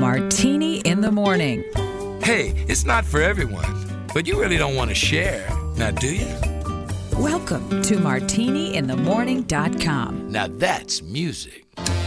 Martini in the Morning. Hey, it's not for everyone, but you really don't want to share, now do you? Welcome to MartiniInTheMorning.com. Now that's music.